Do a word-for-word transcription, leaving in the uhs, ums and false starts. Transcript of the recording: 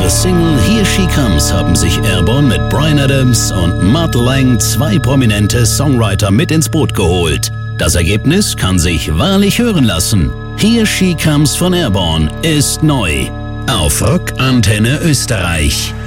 ihrer Single Here She Comes haben sich Airborne mit Bryan Adams und Mutt Lange zwei prominente Songwriter mit ins Boot geholt. Das Ergebnis kann sich wahrlich hören lassen. Here She Comes von Airborne ist neu auf Rock Antenne Österreich.